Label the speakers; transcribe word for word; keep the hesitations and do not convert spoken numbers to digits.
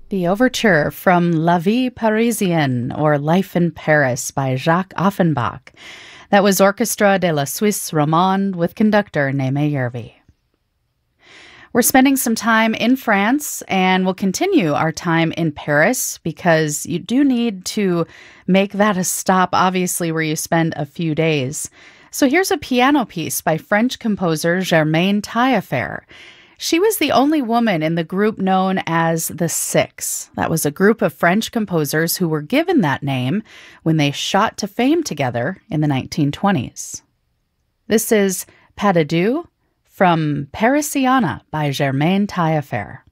Speaker 1: The overture from La Vie Parisienne, or Life in Paris, by Jacques Offenbach. That was Orchestra de la Suisse Romande with conductor Neeme Järvi. We're spending some time in France, and we'll continue our time in Paris because you do need to make that a stop, obviously, where you spend a few days. So here's a piano piece by French composer Germaine Taillefer. She was the only woman in the group known as the Six. That was a group of French composers who were given that name when they shot to fame together in the nineteen twenties. This is Pas de Deux from Parisiana by Germaine Taillefer.